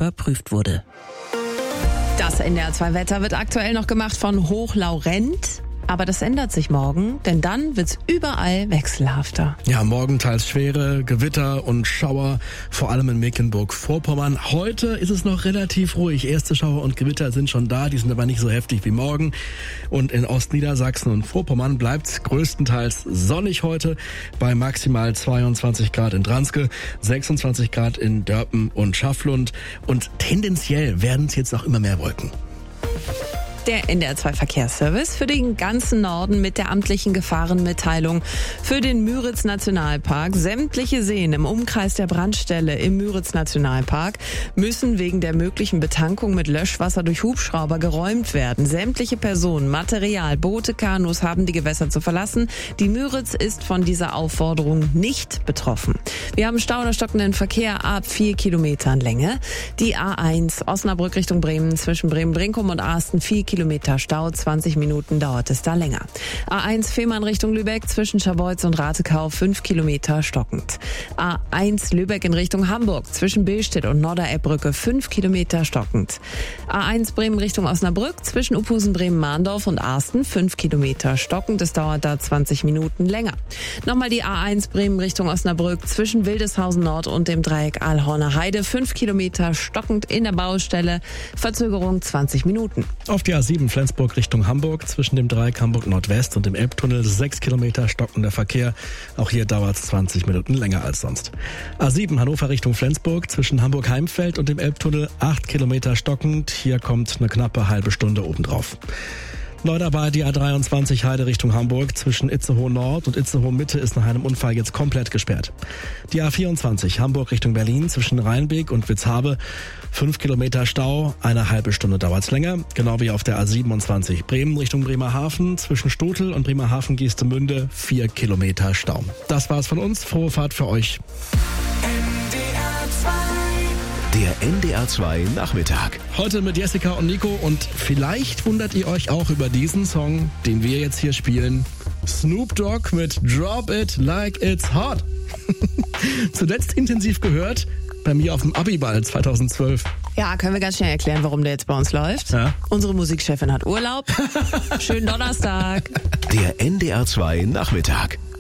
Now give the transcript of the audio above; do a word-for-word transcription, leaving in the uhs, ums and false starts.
überprüft wurde. Das N D R zwei Wetter wird aktuell noch gemacht von Hochlaurent. Aber das ändert sich morgen, denn dann wird's überall wechselhafter. Ja, morgen teils schwere Gewitter und Schauer, vor allem in Mecklenburg-Vorpommern. Heute ist es noch relativ ruhig. Erste Schauer und Gewitter sind schon da, die sind aber nicht so heftig wie morgen. Und in Ostniedersachsen und Vorpommern bleibt's größtenteils sonnig heute bei maximal zweiundzwanzig Grad in Dranske, sechsundzwanzig Grad in Dörpen und Schafflund. Und tendenziell werden es jetzt auch immer mehr Wolken. Der N D R zwei Verkehrsservice für den ganzen Norden mit der amtlichen Gefahrenmitteilung für den Müritz-Nationalpark. Sämtliche Seen im Umkreis der Brandstelle im Müritz-Nationalpark müssen wegen der möglichen Betankung mit Löschwasser durch Hubschrauber geräumt werden. Sämtliche Personen, Material, Boote, Kanus haben die Gewässer zu verlassen. Die Müritz ist von dieser Aufforderung nicht betroffen. Wir haben Stau oder stockenden Verkehr ab vier Kilometern Länge. Die A eins Osnabrück Richtung Bremen zwischen Bremen-Brinkum und Asten vier Kilometer Stau, zwanzig Minuten dauert es da länger. A eins Fehmarn Richtung Lübeck zwischen Scharbeutz und Ratekau fünf Kilometer stockend. A eins Lübeck in Richtung Hamburg zwischen Billstedt und Norderelbbrücke fünf Kilometer stockend. A eins Bremen Richtung Osnabrück zwischen Uphusen, Bremen-Mahndorf und Arsten fünf Kilometer stockend. Es dauert da zwanzig Minuten länger. Nochmal die A eins Bremen Richtung Osnabrück zwischen Wildeshausen Nord und dem Dreieck Aalhorner Heide fünf Kilometer stockend in der Baustelle. Verzögerung zwanzig Minuten. Auf die A sieben Flensburg Richtung Hamburg zwischen dem Dreieck Hamburg Nordwest und dem Elbtunnel sechs Kilometer stockender Verkehr. Auch hier dauert es zwanzig Minuten länger als sonst. A sieben Hannover Richtung Flensburg zwischen Hamburg-Heimfeld und dem Elbtunnel acht Kilometer stockend. Hier kommt eine knappe halbe Stunde obendrauf. Neu dabei die A dreiundzwanzig Heide Richtung Hamburg zwischen Itzehoe Nord und Itzehoe Mitte ist nach einem Unfall jetzt komplett gesperrt. Die A vierundzwanzig Hamburg Richtung Berlin zwischen Rheinbeek und Witzhabe fünf Kilometer Stau, eine halbe Stunde dauert's länger. Genau wie auf der A siebenundzwanzig Bremen Richtung Bremerhaven zwischen Stotel und Bremerhaven-Geestemünde vier Kilometer Stau. Das war's von uns. Frohe Fahrt für euch. Der N D R zwei Nachmittag. Heute mit Jessica und Nico und vielleicht wundert ihr euch auch über diesen Song, den wir jetzt hier spielen. Snoop Dogg mit Drop It Like It's Hot. Zuletzt intensiv gehört bei mir auf dem Abiball zweitausendzwölf. Ja, können wir ganz schnell erklären, warum der jetzt bei uns läuft. Ja. Unsere Musikchefin hat Urlaub. Schönen Donnerstag. Der N D R zwei Nachmittag.